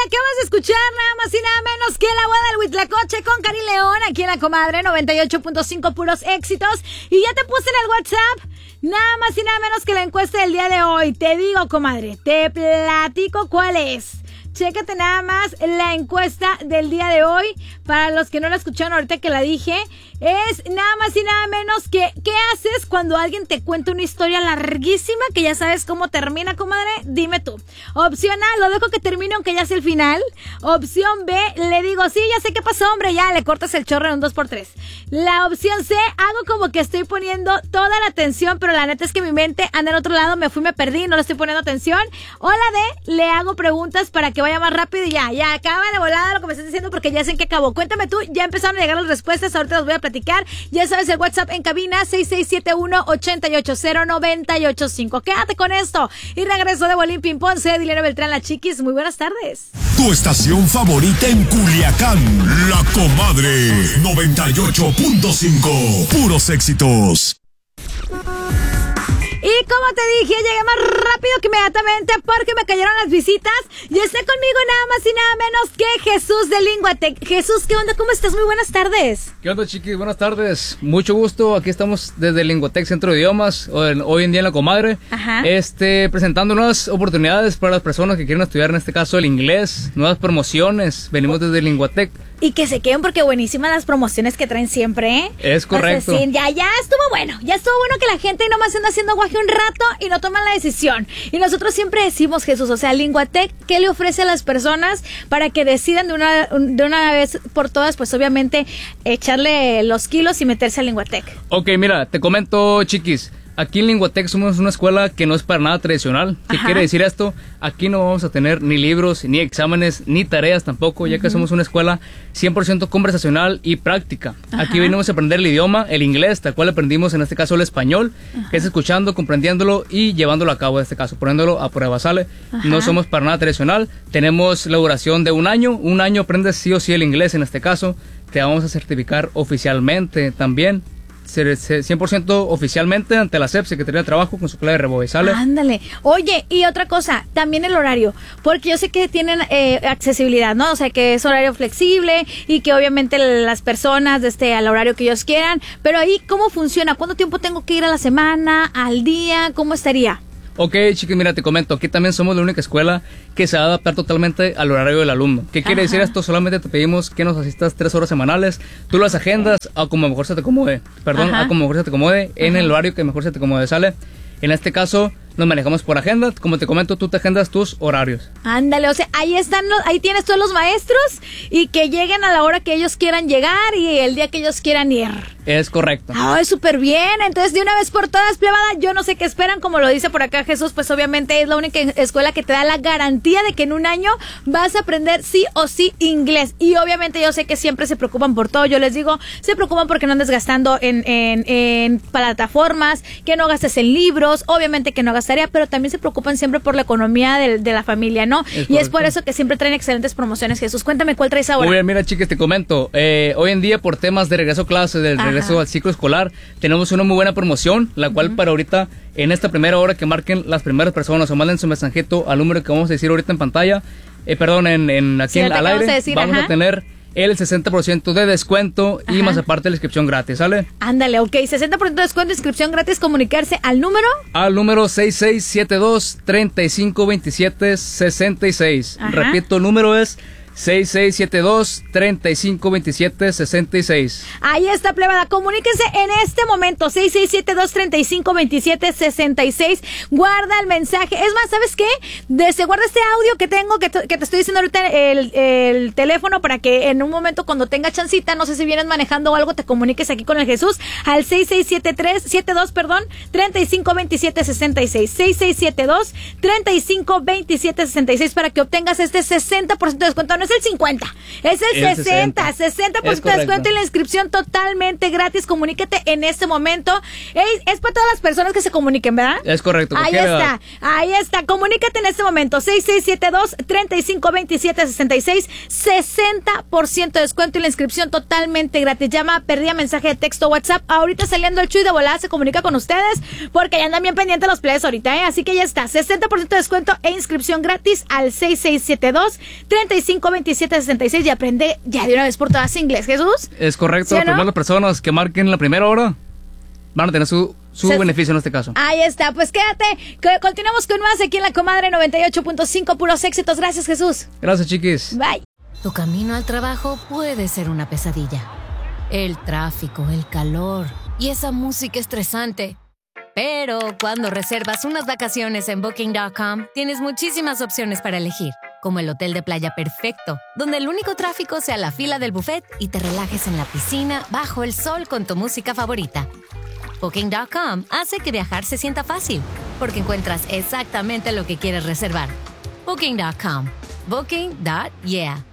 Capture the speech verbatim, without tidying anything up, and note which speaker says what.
Speaker 1: acabas de escuchar nada más y nada menos que la boda del Huitlacoche con Cari León, aquí en La Comadre, noventa y ocho punto cinco, puros éxitos. Y ya te puse en el WhatsApp nada más y nada menos que la encuesta del día de hoy. Te digo, comadre, te platico cuál es. Chécate nada más la encuesta del día de hoy. Para los que no la escucharon ahorita que la dije, es nada más y nada menos que ¿qué haces cuando alguien te cuenta una historia larguísima que ya sabes cómo termina, comadre? Dime tú. Opción A, lo dejo que termine aunque ya sea el final. Opción B, le digo, sí, ya sé qué pasó, hombre, ya le cortas el chorro en un dos por tres. La opción C, hago como que estoy poniendo toda la atención, pero la neta es que mi mente anda en otro lado, me fui, me perdí, no le estoy poniendo atención. O la D, le hago preguntas para que vaya más rápido y ya, ya acaba de volada lo que me estás diciendo porque ya sé en qué acabó. Cuéntame tú, ya empezaron a llegar las respuestas, ahorita las voy a platicar. Ya sabes, el WhatsApp en cabina seis seis siete uno, ocho ocho cero, nueve ocho cinco. Quédate con esto y regreso de Bolín Ping Pong, soy Dilena Beltrán, la Chiquis. Muy buenas tardes.
Speaker 2: Tu estación favorita en Culiacán, La Comadre, noventa y ocho punto cinco, puros éxitos.
Speaker 1: Y como te dije, llegué más rápido que inmediatamente porque me cayeron las visitas. Y está conmigo nada más y nada menos que Jesús de Linguatec. Jesús, ¿qué onda? ¿Cómo estás? Muy buenas tardes.
Speaker 3: ¿Qué onda, Chiquis? Buenas tardes. Mucho gusto. Aquí estamos desde Linguatec Centro de Idiomas, hoy en día en La Comadre.
Speaker 1: Ajá.
Speaker 3: Este, presentando nuevas oportunidades para las personas que quieren estudiar, en este caso, el inglés. Nuevas promociones. Venimos desde Linguatec.
Speaker 1: Y que se queden porque buenísimas las promociones que traen siempre, ¿eh?
Speaker 3: Es correcto.
Speaker 1: O sea, sí, ya, ya estuvo bueno. Ya estuvo bueno que la gente nomás anda haciendo guaje un rato y no toman la decisión. Y nosotros siempre decimos, Jesús, o sea, Linguatec, ¿qué le ofrece a las personas para que decidan de una, de una vez por todas, pues obviamente, echarle los kilos y meterse a Linguatec?
Speaker 3: Ok, mira, te comento, Chiquis. Aquí en Linguatec somos una escuela que no es para nada tradicional. ¿Qué
Speaker 1: Ajá.
Speaker 3: quiere decir esto? Aquí no vamos a tener ni libros, ni exámenes, ni tareas tampoco, ya que uh-huh. somos una escuela cien por ciento conversacional y práctica. Ajá. Aquí venimos a aprender el idioma, el inglés, tal cual aprendimos en este caso el español, Ajá. que es escuchando, comprendiéndolo y llevándolo a cabo en este caso, poniéndolo a prueba, ¿sale? Ajá. No somos para nada tradicional. Tenemos la duración de un año. Un año aprendes sí o sí el inglés en este caso. Te vamos a certificar oficialmente también. cien por ciento oficialmente ante la S E P, Secretaría de Trabajo, con su clave de reboe, ¿sale?
Speaker 1: Ándale. Oye, y otra cosa, también el horario, porque yo sé que tienen eh, accesibilidad, ¿no? O sea, que es horario flexible y que obviamente las personas, este, al horario que ellos quieran, pero ahí, ¿cómo funciona? ¿Cuánto tiempo tengo que ir a la semana, al día? ¿Cómo estaría?
Speaker 3: Ok, Chiqui, mira, te comento, aquí también somos la única escuela que se va a adaptar totalmente al horario del alumno. ¿Qué quiere Ajá. decir esto? Solamente te pedimos que nos asistas tres horas semanales, tú las agendas a como mejor se te acomode, perdón, Ajá. a como mejor se te acomode, en Ajá. el horario que mejor se te acomode, ¿sale? En este caso, nos manejamos por agenda, como te comento, tú te agendas tus horarios.
Speaker 1: Ándale, o sea, ahí están, los, ahí tienes todos los maestros y que lleguen a la hora que ellos quieran llegar y el día que ellos quieran ir.
Speaker 3: Es correcto.
Speaker 1: Ay, súper bien. Entonces, de una vez por todas, plebada, yo no sé qué esperan, como lo dice por acá Jesús, pues obviamente es la única escuela que te da la garantía de que en un año vas a aprender sí o sí inglés. Y obviamente yo sé que siempre se preocupan por todo. Yo les digo, se preocupan porque no andes gastando en, en, en plataformas, que no gastes en libros, obviamente que no gastaría, pero también se preocupan siempre por la economía de, de la familia, ¿no? Es y es por eso que siempre traen excelentes promociones. Jesús, cuéntame cuál traes ahora.
Speaker 3: Muy bien, mira, chicas, te comento. Eh, hoy en día, por temas de regreso a clases, del Ajá. regreso al ciclo escolar, tenemos una muy buena promoción, la cual uh-huh. para ahorita, en esta primera hora que marquen las primeras personas o manden su mensajito al número que vamos a decir ahorita en pantalla, eh, perdón, en, en aquí sí, en, al aire, vamos, a, decir, vamos a tener el sesenta por ciento de descuento y Ajá. más aparte la inscripción gratis, ¿sale?
Speaker 1: Ándale, ok, sesenta por ciento de descuento, inscripción gratis, comunicarse al número.
Speaker 3: Al número seis seis siete dos, tres cinco dos siete, seis seis. Ajá. Repito, el número es seis seis siete dos, tres cinco dos siete, seis seis.
Speaker 1: Ahí está, plebada, comuníquense en este momento, seis seis siete dos, tres cinco dos siete, seis seis. Guarda el mensaje, es más, ¿sabes qué? Desde guarda este audio que tengo, que, te, que te estoy diciendo ahorita el, el teléfono, para que en un momento cuando tenga chancita, no sé si vienes manejando o algo, te comuniques aquí con el Jesús al seis seis siete tres, siete dos, perdón, tres cinco dos siete, seis seis. seis seis siete dos, tres cinco dos siete, seis seis para que obtengas este sesenta por ciento de descuento. no es el cincuenta, es el, el sesenta. sesenta por ciento de descuento y la inscripción totalmente gratis. Comunícate en este momento. Es, es para todas las personas que se comuniquen, ¿verdad?
Speaker 3: Es correcto.
Speaker 1: Ahí está, ahí está. Comunícate en este momento. seis seis siete dos, tres cinco dos siete seis seis. sesenta por ciento de descuento y la inscripción totalmente gratis. Llama, perdida, mensaje de texto, WhatsApp. Ahorita saliendo el Chuy de volada se comunica con ustedes porque ya andan bien pendientes los players ahorita, ¿eh? Así que ya está. sesenta por ciento de descuento e inscripción gratis al seis seis siete dos, tres cinco dos siete seis seis y aprende ya de una vez por todas inglés. ¿Jesús?
Speaker 3: Es correcto.
Speaker 1: ¿Sí,
Speaker 3: Las
Speaker 1: no?
Speaker 3: primeras personas que marquen la primera hora van a tener su, su Se, beneficio en este caso.
Speaker 1: Ahí está. Pues quédate. Que continuamos con más aquí en La Comadre noventa y ocho punto cinco. Puros éxitos. Gracias, Jesús.
Speaker 3: Gracias, chiquis.
Speaker 1: Bye.
Speaker 4: Tu camino al trabajo puede ser una pesadilla. El tráfico, el calor y esa música estresante. Pero cuando reservas unas vacaciones en Booking punto com, tienes muchísimas opciones para elegir, como el hotel de playa perfecto, donde el único tráfico sea la fila del buffet y te relajes en la piscina bajo el sol con tu música favorita. Booking punto com hace que viajar se sienta fácil, porque encuentras exactamente lo que quieres reservar. Booking punto com. Booking punto yeah.